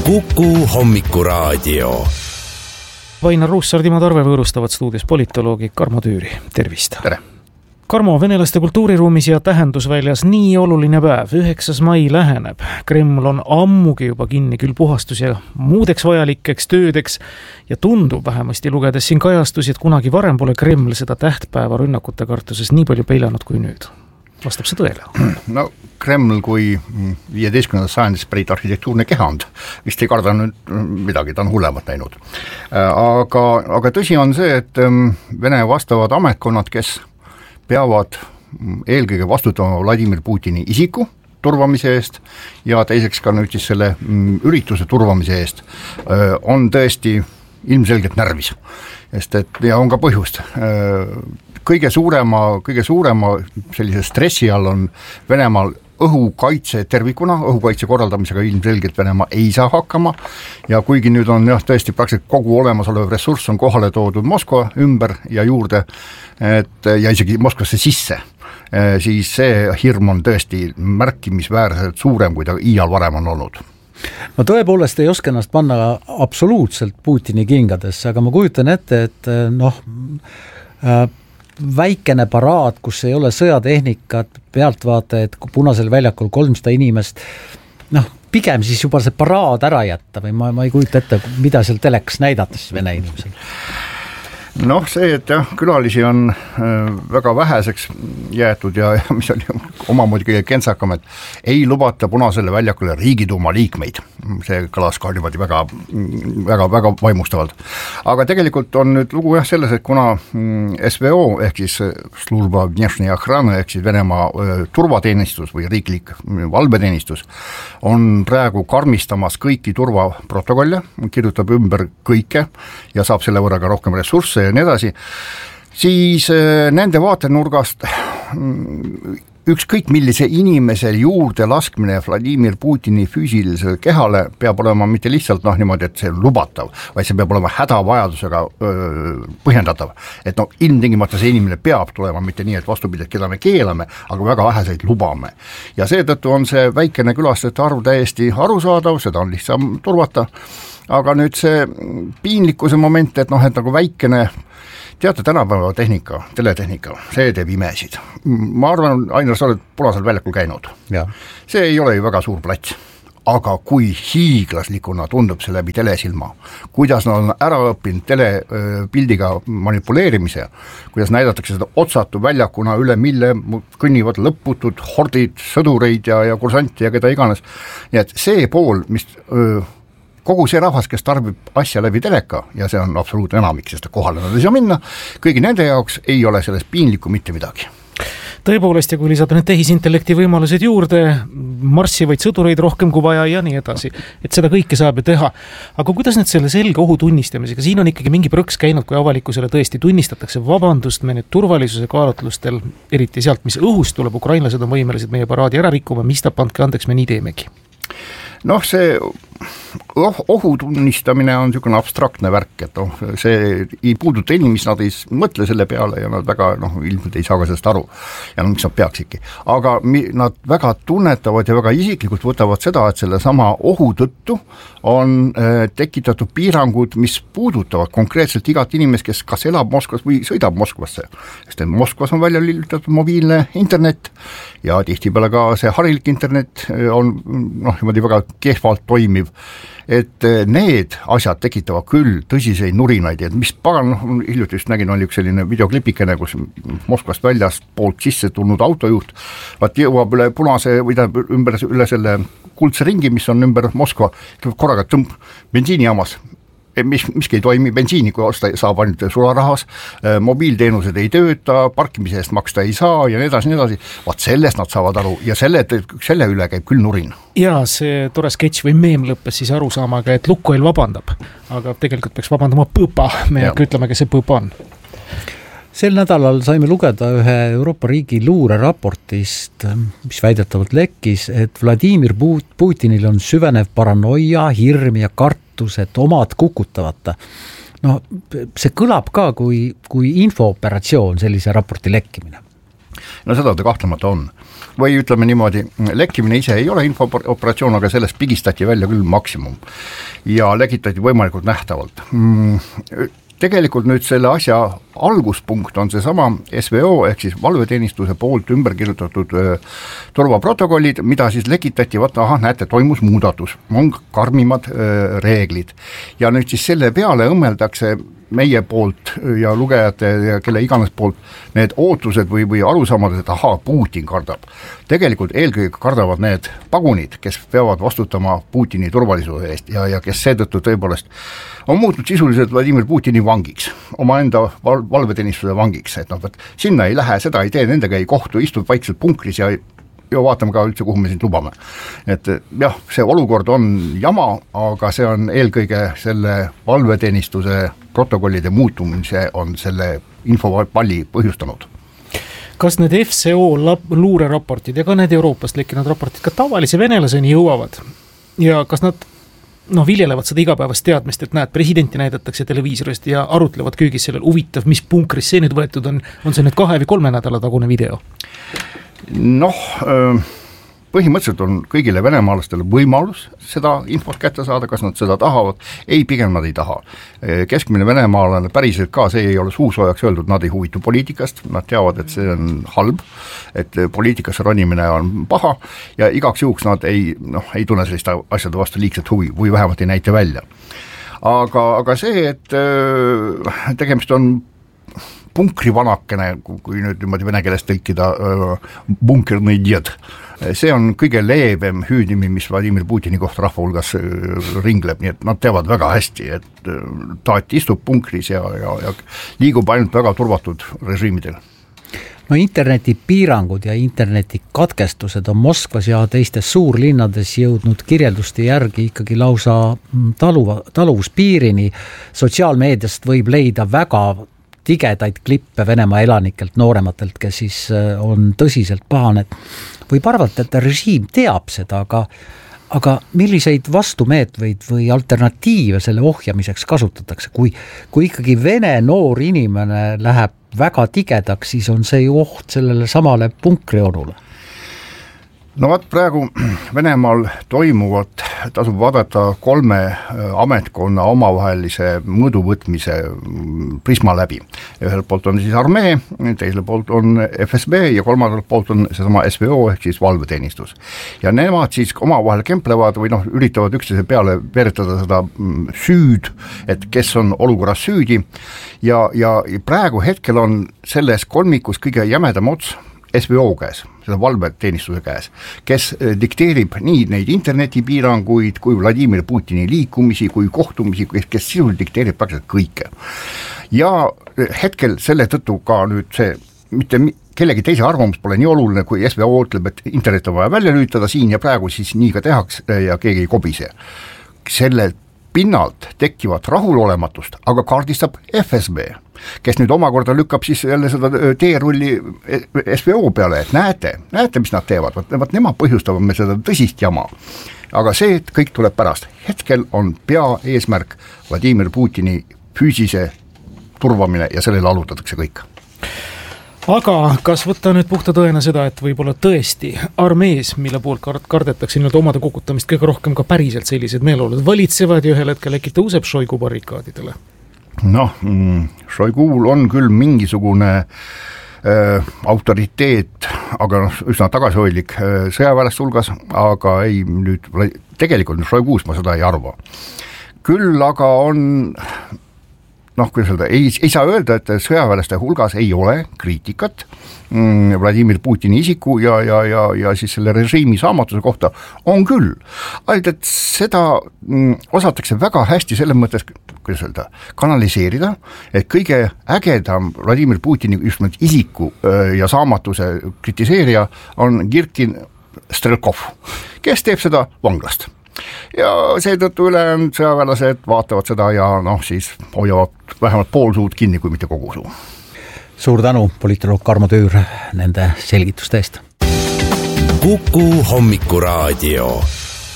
Kuku hommikuraadio. Vainar Ruussaar, Timo Tarve võõrustavad stuudios politoloogi Karmo Tüüri. Tervist! Tere! Karmo, venelaste kultuuriruumis ja tähendusväljas nii oluline päev, 9. mai läheneb. Kreml on ammugi juba kinni küll puhastus ja muudeks vajalikeks töödeks ja tundub vähemasti lugedes siin kajastusi, et kunagi varem pole Kreml seda tähtpäeva rünnakute kartuses nii palju peilanud kui nüüd. Vastab see tõele? No Kreml kui 15. sajandist pärit arhitektuurne kehand vist ei karda nüüd midagi, ta on hullemat näinud. Aga tõsi on see, et Vene vastavad ametkonnad, kes peavad eelkõige vastutama Vladimir Putini isiku turvamise eest ja teiseks ka nüüd siis selle ürituse turvamise eest, on tõesti ilmselgelt närvis. Ja on ka põhjust. Kõige suurema sellise stressi all on Venemaal õhukaitse tervikuna, õhukaitse korraldamisega ilmselgelt Venemaa ei saa hakkama ja kuigi nüüd on tõesti praktiliselt kogu olemasolev ressurss on kohale toodud Moskva ümber ja juurde ja isegi Moskvasse sisse, siis see hirm on tõesti märkimisväärselt suurem, kui ta iial varem on olnud. Ma tõepoolest ei oska ennast panna absoluutselt Putini kingadesse, aga ma kujutan ette, et väikene paraad, kus ei ole sõjatehnikat, pealtvaatajaid, Punasel väljakul 300 inimest, pigem siis juba see paraad ära jätta või ma ei kujuta ette, mida seal telekas näidates vene inimesel. See, et külalisi on väga väheseks jäetud ja mis oli omamoodi kõige kentsakam, et ei lubata Punasele väljakule Riigiduuma liikmeid. See kõlas ka niimoodi väga vaimustavalt. Aga tegelikult on nüüd lugu selles, et kuna SVO ehk siis Služba Внешней охраны ehk siis Venemaa turvateenistus või riiklik valveteenistus on praegu karmistamas kõiki turvaprotokolle, kirjutab ümber kõike ja saab selle võrra ka rohkem ressursse ja nii edasi, siis nende vaatenurgast ükskõik millise inimese juurde laskmine Vladimir Putini füüsilisele kehale peab olema mitte lihtsalt niimoodi, et see on lubatav, vaid see peab olema hädavajadusega põhjendatav. Et ilmtingimata see inimene peab tulema, mitte nii, et vastupidi, keda me keelame, aga väga väheseid lubame. Ja seetõttu on see väikene külastajate arv täiesti arusaadav, seda on lihtsam turvata. Aga nüüd see piinlikkuse moment, et nagu väikene, teate, tänapäeva tehnika, teletehnika, see teeb imesid. Ma arvan, Ainar, sa oled Punasel väljakul käinud. Ja. See ei ole ju väga suur plats, aga kui hiiglaslikuna tundub see läbi telesilma, kuidas nad on ära õppinud telepildiga manipuleerimise, kuidas näidatakse seda otsatu väljakuna üle, mille kõnnivad lõputud hordid, sõdureid ja kursanti ja keda iganes. Nii et see pool, mis kogu see rahvas, kes tarbib asja läbi teleka, ja see on absoluutne enamik, sest kohale nad ei saa minna, kõigi nende jaoks ei ole sellest piinlikku mitte midagi. Tõepoolest, ja kui lisada need tehisintellekti võimalused juurde, marssivaid sõdureid rohkem kui vaja ja nii edasi, et seda kõike saab ju teha. Aga kuidas nüüd selle selge ohu tunnistamisega? Siin on ikkagi mingi prõks käinud, kui avalikkusele tõesti tunnistatakse vabandust, me nüüd turvalisuse kaalutlustel, eriti sealt, mis õhust tuleb, ukrainlased on võimelised meie paraadi ära rikkuma, mis ta pandke andeks, me nii teemegi. See ohu tunnistamine on niisugune abstraktne värk, et see ei puuduta inimesi, nad ei mõtle selle peale ja nad väga ilmselt ei saa ka sellest aru ja miks nad peaksidki. Aga nad väga tunnetavad ja väga isiklikult võtavad seda, et selle sama ohu tõttu on tekitatud piirangud, mis puudutavad konkreetselt igat inimest, kes kas elab Moskvas või sõidab Moskvasse. Sest Moskvas on välja lülitatud mobiilne internet ja tihtipeale ka see harilik internet on niimoodi väga kehvalt toimiv, et need asjad tekitavad küll tõsiseid nurinaid, et mis pagan, hiljuti just nägin, oli üks selline videoklipikene, kus Moskvast väljast poolt sisse tulnud autojuht, jõuab üle Punase või üle selle kuldse ringi, mis on ümber Moskva, korraga bensiinijaamas, miski ei toimi, bensiini kui osta saab ainult sularahas, mobiilteenused ei tööta, parkimise eest maksta ei saa ja nii edasi. Vaat sellest nad saavad aru ja selle üle käib küll nurin. Ja see tore sketš või meem lõppes siis aru saamaga, et Lukoil vabandab, aga tegelikult peaks vabandama Põpa, me ütleme, kes see Põpa on. Sel nädalal saime lugeda ühe Euroopa riigi luureraportist, mis väidetavalt lekkis, et Vladimir Putinil on süvenev paranoia, hirm ja kartus, et omad kukutavad. See kõlab ka kui infooperatsioon, sellise raporti lekkimine. no seda ta kahtlemata on. Või ütleme niimoodi, lekkimine ise ei ole infooperatsioon, aga sellest pigistati välja küll maksimum ja lekitati võimalikult nähtavalt. Tegelikult nüüd selle asja alguspunkt on seesama SVO ehk siis valveteenistuse poolt ümber kirjutatud turvaprotokollid, mida siis lekitati, näete, toimus muudatus, on karmimad reeglid ja nüüd siis selle peale õmmeldakse meie poolt ja lugejate ja kelle iganes poolt need ootused või arusaamad, et Putin kardab. Tegelikult eelkõige kardavad need pagunid, kes peavad vastutama Putini turvalisuse eest ja kes seetõttu tõepoolest on muutnud sisuliselt Vladimir Putini vangiks, omaenda valveteenistuse vangiks, et sinna ei lähe, seda ei tee, nendega ei kohtu, istub vaikselt punkris ja vaatame ka üldse, kuhu me sind lubame. Et jah, see olukord on jama, aga see on eelkõige selle valveteenistuse protokollide muutumise on selle infopalli põhjustanud. Kas need FCO luureraportid ja ka need Euroopast lekkinud raportid ka tavalise venelaseni jõuavad ja kas nad viljelevad seda igapäevast teadmist, et näed, presidenti näidatakse televiisorist ja arutlevad köögis sellel huvitav, mis punkris see nüüd võetud on see nüüd 2 või 3 nädala tagune video? Põhimõtteliselt on kõigile venemaalastele võimalus seda infot kätte saada, kas nad seda tahavad, ei, pigem nad ei taha. Keskmine venemaalane päriselt ka, see ei ole suusoojaks öeldud, nad ei huvitu poliitikast, nad teavad, et see on halb, et poliitikasse ronimine on paha ja igaks juhuks nad ei tunne selliste asjade vastu liigset huvi või vähemalt ei näita välja. Aga see, et tegemist on punkrivanakene, kui nüüd niimoodi vene keeles tõlkida bunkernõi djed. See on kõige leebem hüüdnimi, mis Vladimir Putini kohta rahva hulgas ringleb, nii et nad teavad väga hästi, et taat istub punkris ja liigub ainult väga turvatud režiimidel. Internetipiirangud ja internetikatkestused on Moskvas ja teistes suurlinnades jõudnud kirjelduste järgi ikkagi lausa taluvuspiirini. Sotsiaalmeediast võib leida väga tigedaid klippe Venemaa elanikelt, noorematelt, kes siis on tõsiselt pahane. Võib arvata, et režiim teab seda, aga milliseid vastumeetmeid või alternatiive selle ohjamiseks kasutatakse? Kui ikkagi vene noor inimene läheb väga tigedaks, siis on see ju oht sellele samale punkrijonule. Praegu Venemaal toimuvat tasub vaadata 3 ametkonna omavahelise mõõduvõtmise prisma läbi. Ühelt poolt on siis armee, teisel poolt on FSB ja kolmandalt poolt on seesama SVO ehk siis valveteenistus. Ja nemad siis omavahel kemplevad või üritavad üksteise peale veeretada seda süüd, et kes on olukorras süüdi ja praegu hetkel on selles kolmikus kõige jämedam ots SVO käes, seda valveteenistuse käes, kes dikteerib nii neid internetipiiranguid kui Vladimir Putini liikumisi, kui kohtumisi, kes sisuliselt dikteerib praktiliselt kõike. Ja hetkel selle tõttu ka nüüd see, mitte kellegi teise arvamus pole nii oluline, kui SVO ütleb, et internet on vaja välja lülitada siin ja praegu siis nii ka tehakse ja keegi ei kobise. Selle pinnalt tekkivat rahulolematust, aga kaardistab FSB, kes nüüd omakorda lükkab siis jälle seda teerulli SVO peale, et näete, mis nad teevad, vaat nemad põhjustavad me seda tõsist jama. Aga see, et kõik tuleb pärast. Hetkel on pea eesmärk Vladimir Putini füüsise turvamine ja sellele alutatakse kõik. Aga kas võtta nüüd puhta tõena seda, et võib-olla tõesti armees, mille poolt kardetakse nüüd omade kukutamist kõige rohkem ka päriselt sellised meeleolud valitsevad ja ühel hetkel äkki tõuseb Šoigu barrikaadidele? Šoigul on küll mingisugune autoriteet, aga üsna tagasihoidlik sõjaväelaste hulgas, aga ei nüüd, tegelikult Šoigust ma seda ei arva. Küll aga on kuidas öelda, ei saa öelda, et sõjaväelaste hulgas ei ole kriitikat Vladimir Putini isiku ja siis selle režiimi saamatuse kohta on küll. Ainult, et seda osatakse väga hästi selles mõttes, kuidas öelda, kanaliseerida, et kõige ägedam Vladimir Putini just isiku ja saamatuse kritiseerija on Kirkin Strelkov, kes teeb seda vanglast. Ja seetõttu ülejäänud sõjaväelased vaatavad seda ja siis hoiavad vähemalt pool suud kinni, kui mitte kogu suu. Suur tänu, politoloog Karmo Tüür, nende selgituste eest. Kuku Hommikuraadio.